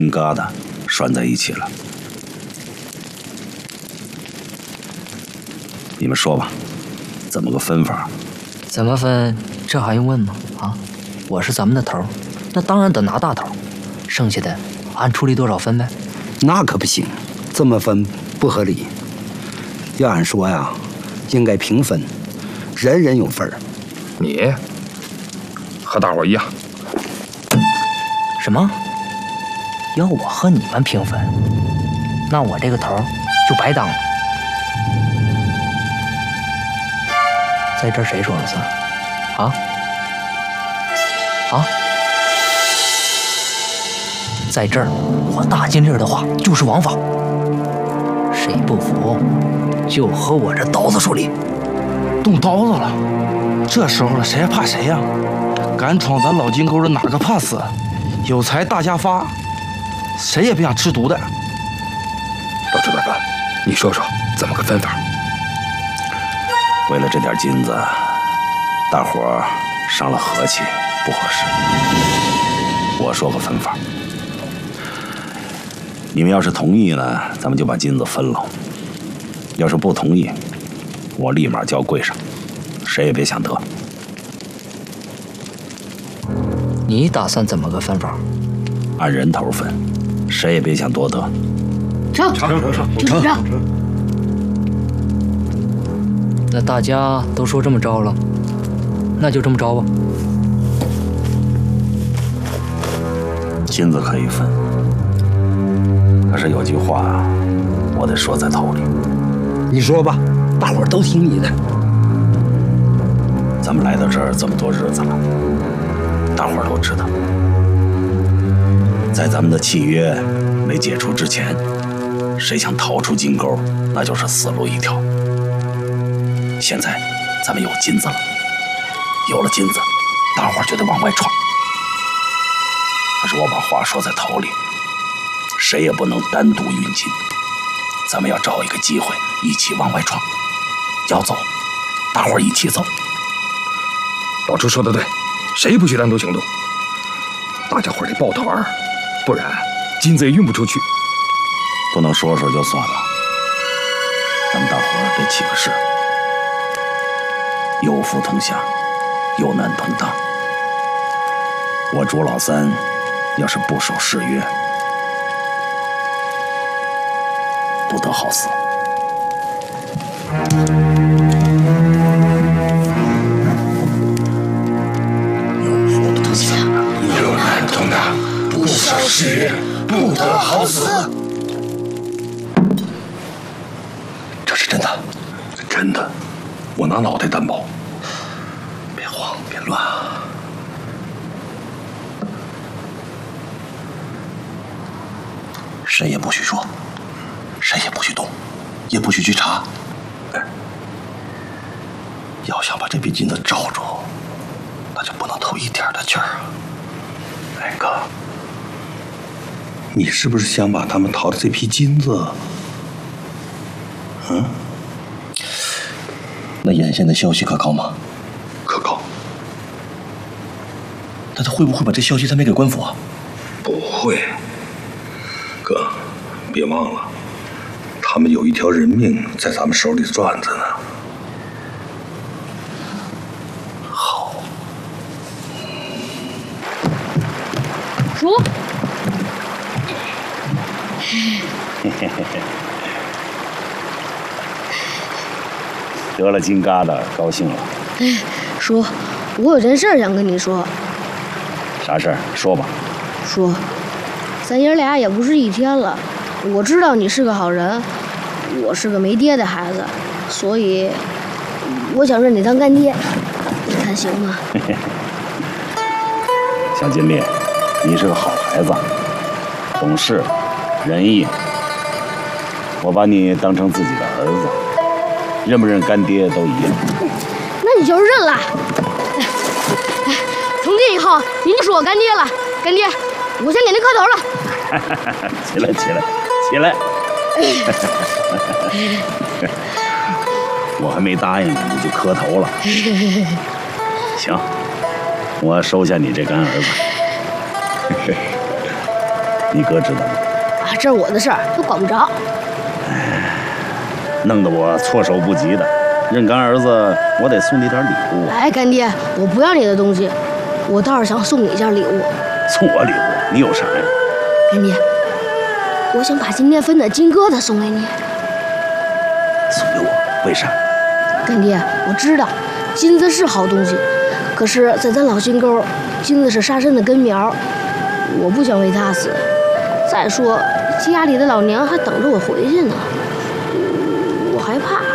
金疙瘩拴在一起了。你们说吧，怎么个分法？ 怎么分？这还用问吗？啊，我是咱们的头，那当然得拿大头，剩下的按出力多少分呗。 那可不行，这么分不合理。要按说呀，应该平分，人人有份儿。 你和大伙一样。 什么？要我和你们平分？那我这个头就白当了。在这儿谁说了算？啊？啊？在这儿，我大金链的话就是王法。谁不服，就和我这刀子说理。 动刀子了，这时候了，谁还怕谁呀？敢闯咱老金沟的哪个怕死？有财大家发，谁也别想吃独的。 老朱大哥，你说说怎么个分法？ 为了这点金子，大伙儿伤了和气，不合适。我说个分法，你们要是同意呢，咱们就把金子分了；要是不同意，我立马交柜上，谁也别想得。 你打算怎么个分法？ 按人头分，谁也别想多得。 成。 那大家都说这么着了，那就这么着吧。 金子可以分，可是有句话我得说在头里。 你说吧，大伙儿都听你的。 咱们来到这儿这么多日子了，大伙儿都知道，在咱们的契约没解除之前，谁想逃出金沟，那就是死路一条。现在咱们有金子了，有了金子，大伙儿就得往外闯。可是我把话说在头里，谁也不能单独运金，咱们要找一个机会一起往外闯。要走，大伙儿一起走。 老朱说的对，谁也不许单独行动，大家伙得抱团儿，不然金子也运不出去。 不能说说就算了，咱们大伙儿得起个誓，有福同享，有难同当。我朱老三要是不守誓约，不得好死。 有福同享，有难同当，不守誓约，不得好死。 这是真的，真的，我拿脑袋担保。别慌，别乱啊！谁也不许说，谁也不许动，也不许去查。要想把这笔金子罩住，那就不能透一点的气儿啊！哎哥，你是不是想把他们淘的这批金子？那眼线的消息可靠吗？可靠。那他会不会把这消息他没给官府啊？不会。哥，别忘了，他们有一条人命在咱们手里攥着呢。好。 叔。 得了金疙瘩，高兴了。 叔，我有件事想跟你说。 啥事儿？说吧。 叔，咱爷俩也不是一天了，我知道你是个好人，我是个没爹的孩子，所以我想认你当干爹，你看行吗？ 小金烈，你是个好孩子，懂事、仁义，我把你当成自己的儿子。认不认干爹都一样。 那你就是认了。从今以后您就是我干爹了。干爹，我先给您磕头了。 起来，起来，起来！我还没答应呢，你就磕头了。行，我收下你这干儿子。 你哥知道吗？ 啊，这是我的事儿，他管不着。 弄得我措手不及的。认干儿子，我得送你点礼物。 哎，干爹，我不要你的东西，我倒是想送你一件礼物。 送我礼物？你有啥呀？ 干爹，我想把今天分的金疙瘩送给你。 送给我？为啥？ 干爹，我知道金子是好东西，可是在咱老金沟，金子是杀身的根苗，我不想为他死。再说家里的老娘还等着我回去呢，我害怕。